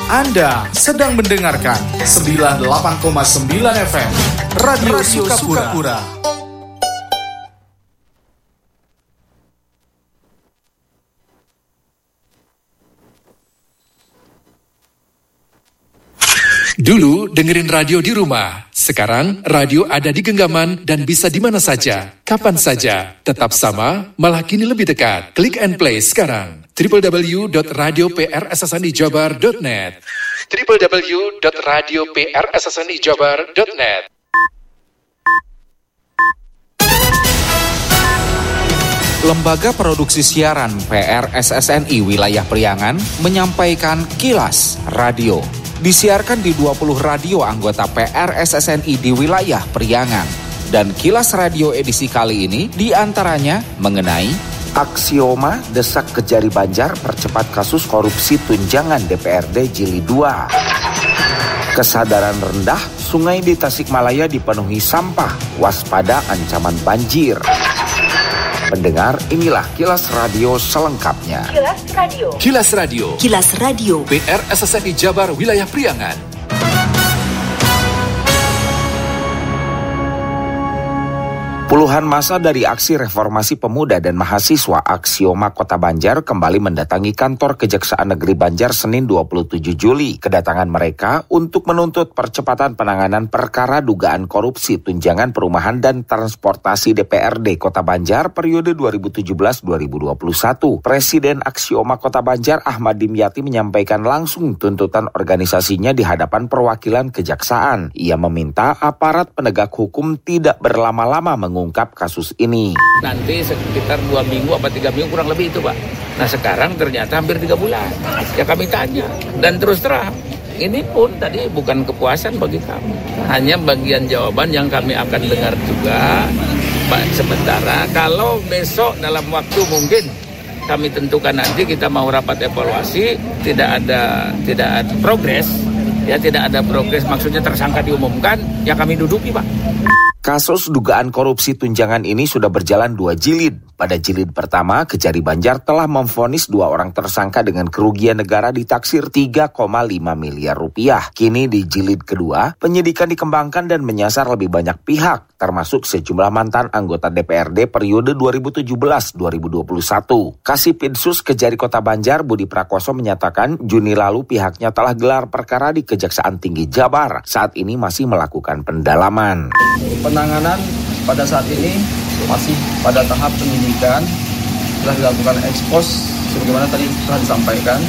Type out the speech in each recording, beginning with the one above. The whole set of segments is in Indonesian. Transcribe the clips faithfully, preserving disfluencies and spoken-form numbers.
Anda sedang mendengarkan sembilan puluh delapan koma sembilan F M Radio, Radio Sukapura. Sukapura. Dulu dengerin radio di rumah, sekarang radio ada di genggaman dan bisa di mana saja, kapan saja. Tetap sama, malah kini lebih dekat. Klik and play sekarang. w w w dot radio p r s s n i jabar dot net w w w dot radio p r s s n i jabar dot net. Lembaga Produksi Siaran P R S S N I Wilayah Priangan menyampaikan Kilas Radio. Disiarkan di dua puluh radio anggota P R S S N I di wilayah Priangan. Dan Kilas Radio edisi kali ini diantaranya mengenai aksioma desak Kejari Banjar percepat kasus korupsi tunjangan D P R D Jilid dua. Kesadaran rendah, sungai di Tasikmalaya dipenuhi sampah, waspada ancaman banjir. Pendengar, inilah Kilas Radio selengkapnya. Kilas Radio. Kilas Radio. Kilas Radio. P R S S N I Jabar Wilayah Priangan. Puluhan massa dari Aksi Reformasi Pemuda dan Mahasiswa Aksioma Kota Banjar kembali mendatangi kantor Kejaksaan Negeri Banjar Senin dua puluh tujuh Juli. Kedatangan mereka untuk menuntut percepatan penanganan perkara dugaan korupsi tunjangan perumahan dan transportasi D P R D Kota Banjar periode dua ribu tujuh belas dua ribu dua puluh satu. Presiden Aksioma Kota Banjar Ahmad Dimyati menyampaikan langsung tuntutan organisasinya di hadapan perwakilan kejaksaan. Ia meminta aparat penegak hukum tidak berlama-lama mengungkap mengungkap kasus ini. Nanti sekitar dua minggu apa tiga minggu kurang lebih itu Pak. Nah sekarang ternyata hampir tiga bulan. Ya kami tanya dan terus terang. Ini pun tadi bukan kepuasan bagi kami. Hanya bagian jawaban yang kami akan dengar juga. Pak, sementara kalau besok dalam waktu mungkin kami tentukan nanti kita mau rapat evaluasi, tidak ada tidak ada progres. Ya tidak ada progres maksudnya tersangka diumumkan, ya kami duduki Pak. Kasus dugaan korupsi tunjangan ini sudah berjalan dua jilid. Pada jilid pertama, Kejari Banjar telah memvonis dua orang tersangka dengan kerugian negara ditaksir tiga koma lima miliar rupiah. Kini di jilid kedua, penyidikan dikembangkan dan menyasar lebih banyak pihak, termasuk sejumlah mantan anggota D P R D periode dua ribu tujuh belas dua ribu dua puluh satu. Kasipidsus Kejari Kota Banjar Budi Prakoso menyatakan Juni lalu pihaknya telah gelar perkara di Kejaksaan Tinggi Jabar. Saat ini masih melakukan pendalaman. Penanganan pada saat ini masih pada tahap penyidikan, telah dilakukan ekspos sebagaimana tadi telah disampaikan,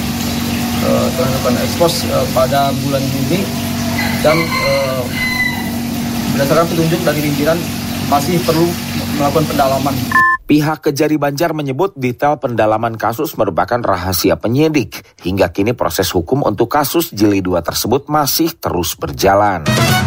uh, telah dilakukan ekspos uh, pada bulan Juni dan uh, berdasarkan petunjuk dari pimpinan masih perlu melakukan pendalaman. Pihak Kejari Banjar menyebut detail pendalaman kasus merupakan rahasia penyidik. Hingga kini proses hukum untuk kasus jilid dua tersebut masih terus berjalan.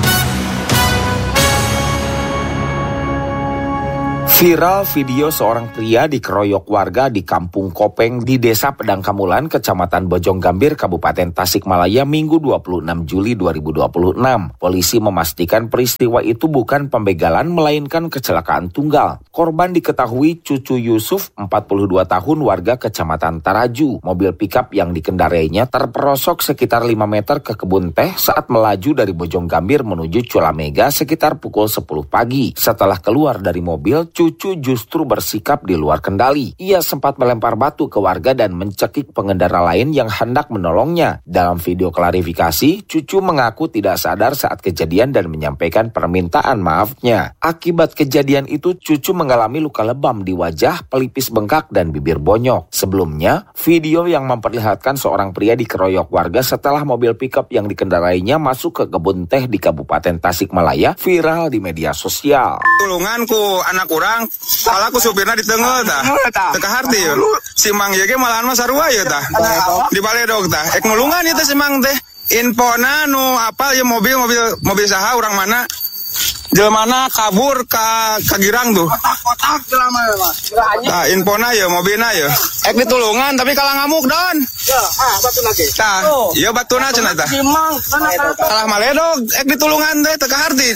Viral video seorang pria dikeroyok warga di Kampung Kopeng di Desa Pedangkamulan, Kecamatan Bojonggambir, Kabupaten Tasikmalaya, Minggu dua puluh enam Juli dua ribu dua puluh enam. Polisi memastikan peristiwa itu bukan pembegalan, melainkan kecelakaan tunggal. Korban diketahui Cucu Yusuf, empat puluh dua tahun, warga Kecamatan Taraju. Mobil pikap yang dikendarainya terperosok sekitar lima meter ke kebun teh saat melaju dari Bojonggambir menuju Culamega sekitar pukul sepuluh pagi. Setelah keluar dari mobil, Cucu justru bersikap di luar kendali. Ia sempat melempar batu ke warga dan mencekik pengendara lain yang hendak menolongnya. Dalam video klarifikasi, Cucu mengaku tidak sadar saat kejadian dan menyampaikan permintaan maafnya. Akibat kejadian itu, Cucu mengalami luka lebam di wajah, pelipis bengkak, dan bibir bonyok. Sebelumnya, video yang memperlihatkan seorang pria dikeroyok warga setelah mobil pickup yang dikendarainya masuk ke kebun teh di Kabupaten Tasikmalaya viral di media sosial. Tulunganku anak urang salah ku supirna di tengah tah teka harti ya si mang ye ge malahan mah sarua ya tah di baledog tah ek nulungan itu si mang teh infona nu apal ya mobil mobil mobil saha urang mana jelmana kabur ka ka girang tuh kotak-kotak jelema mah tah infona ya mobilna ya ek ditulungan tapi kalah ngamuk don ya ah batuna ge tah ieu batuna cenah tah salah maledog ek ditulungan teh teka harti.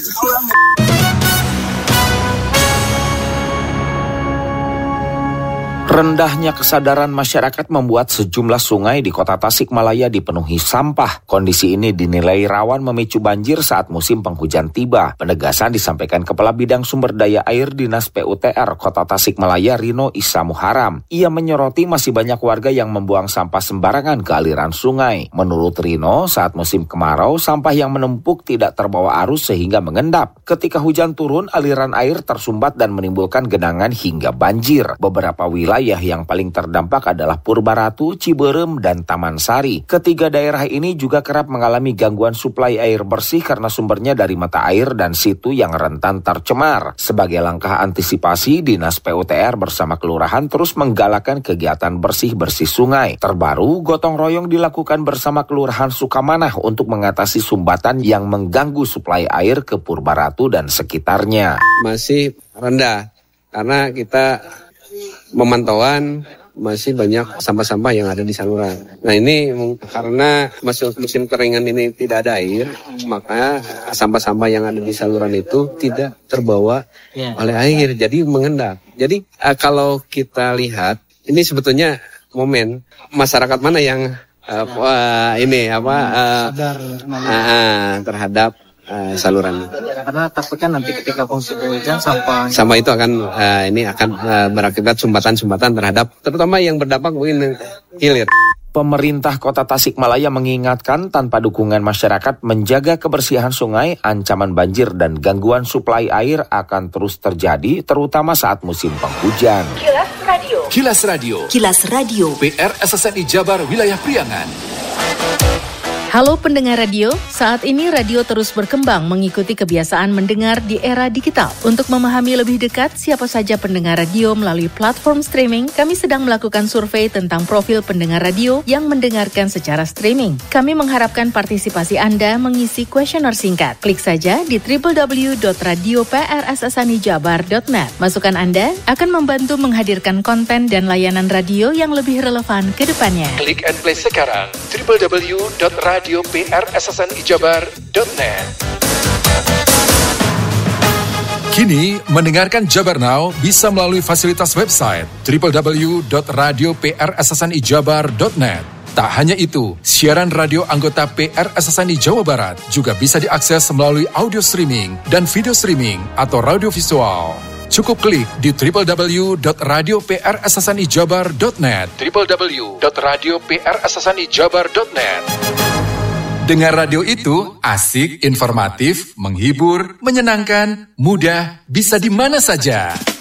Rendahnya kesadaran masyarakat membuat sejumlah sungai di kota Tasikmalaya dipenuhi sampah. Kondisi ini dinilai rawan memicu banjir saat musim penghujan tiba. Penegasan disampaikan Kepala Bidang Sumber Daya Air Dinas P U T R Kota Tasikmalaya Rino Isa Muharam. Ia menyoroti masih banyak warga yang membuang sampah sembarangan ke aliran sungai. Menurut Rino, saat musim kemarau, sampah yang menumpuk tidak terbawa arus sehingga mengendap. Ketika hujan turun, aliran air tersumbat dan menimbulkan genangan hingga banjir. Beberapa wilayah Wilayah yang paling terdampak adalah Purbaratu, Ciberem, dan Taman Sari. Ketiga daerah ini juga kerap mengalami gangguan suplai air bersih karena sumbernya dari mata air dan situ yang rentan tercemar. Sebagai langkah antisipasi, Dinas P U T R bersama kelurahan terus menggalakkan kegiatan bersih-bersih sungai. Terbaru, gotong royong dilakukan bersama Kelurahan Sukamanah untuk mengatasi sumbatan yang mengganggu suplai air ke Purbaratu dan sekitarnya. Masih rendah karena kita memantauan masih banyak sampah-sampah yang ada di saluran. Nah ini karena masuk musim keringan ini tidak ada air, maka sampah-sampah yang ada di saluran itu tidak terbawa yeah. oleh air, jadi mengendap. Jadi uh, kalau kita lihat, ini sebetulnya momen masyarakat mana yang uh, uh, ini apa uh, sadar uh, uh, terhadap Uh, saluran. Karena takutnya nanti ketika musim hujan sampah sampah itu akan uh, ini akan uh, berakibat sumbatan-sumbatan terhadap terutama yang berdampak mungkin hilir. Pemerintah Kota Tasikmalaya mengingatkan tanpa dukungan masyarakat menjaga kebersihan sungai, ancaman banjir dan gangguan suplai air akan terus terjadi terutama saat musim penghujan. Kilas Radio. Kilas Radio. Kilas Radio. P R S S N I Jabar Wilayah Priangan. Halo pendengar radio, saat ini radio terus berkembang mengikuti kebiasaan mendengar di era digital. Untuk memahami lebih dekat siapa saja pendengar radio melalui platform streaming, kami sedang melakukan survei tentang profil pendengar radio yang mendengarkan secara streaming. Kami mengharapkan partisipasi Anda mengisi kuesioner singkat. Klik saja di w w w dot radio p r s s n i jabar dot net. Masukan Anda akan membantu menghadirkan konten dan layanan radio yang lebih relevan ke depannya. Klik and play sekarang w w w dot radio p r s s n i jabar dot net. Kini, mendengarkan Jabar Now bisa melalui fasilitas website w w w dot radio p r s s n i jabar dot net. Tak hanya itu, siaran radio anggota P R S S N I Jawa Barat juga bisa diakses melalui audio streaming dan video streaming atau radio visual. Cukup klik di w w w dot radio p r s s n i jabar dot net w w w dot radio p r s s n i jabar dot net. Dengar radio itu asik, informatif, menghibur, menyenangkan, mudah, bisa di mana saja.